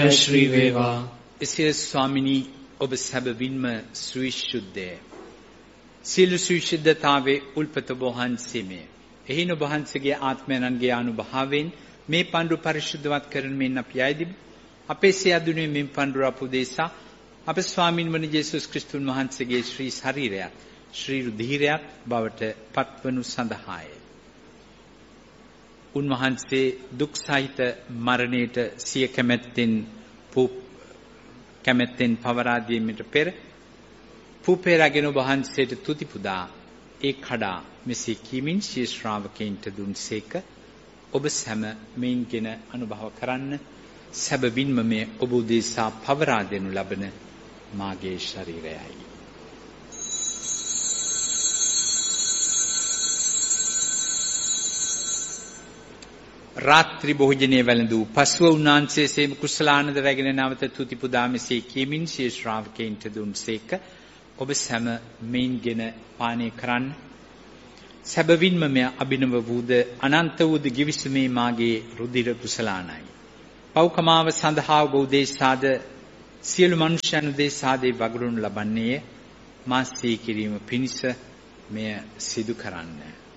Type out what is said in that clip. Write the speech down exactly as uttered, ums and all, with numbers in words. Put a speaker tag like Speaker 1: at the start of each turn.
Speaker 1: ශ්‍රී වේවා.
Speaker 2: එසේ ස්වාමිනී ඔබ සැබවින්ම සවිශුද්ධය. සියලු සවිශුද්ධතාවේ උල්පත වහන්සේමය. එහින ඔබ වහන්සේගේ ආත්මයන්ගේ අනුභවයෙන් මේ පඬුර පරිශුද්ධවත් කරන මෙන් අපි ආයදිමු. අපේ සියදුනේ මෙන් පඬුර අපදේශා අප ස්වාමින් වන යේසුස් ක්‍රිස්තුන් වහන්සේගේ ශ්‍රී ශරීරයත් ශ්‍රී රුධිරයත් බවට පත්වනු සඳහාය. උන්වහන්සේ දුක් සහිත මරණයට සිය කැමැත්තෙන් කැමැත්තෙන් පවරා දීමට පෙර පුපේරගෙන වහන්සේට තුති පුදා ඒ කඩා මෙසේ කීමින් සිය ශ්‍රාවකයන්ට දුන්සේක. ඔබ සැම මෙයින්ගෙන අනුභව කරන්න. සැබවින්ම මේ ඔබ උදෙසා පවරා දෙනු ලබන මාගේ ශරීරයයි. රාත්‍රී භෝජනයේ වැළඳූ පසුව උන්වහන්සේ සේම කුසලානන්ද රැගෙන නැවත තුති පුදා මෙසේ කීමින් සිය ශ්‍රාවකයන්ට දුන්සේක. ඔබ සැම මෙයින්ගෙන පානය කරන්න. සැබවින්ම මෙය අභිනව වූද අනන්ත වූද ගිවිසුමේ මාගේ රුධිර කුසලානයි. පෞකමාව සඳහා ඔබ උදෙසාද සියලු මනුෂ්‍යයන් උදෙසාද වගුරුන් ලබන්නේ මා සිහි කිරීම පිණිස මෙය සිදු කරන්න.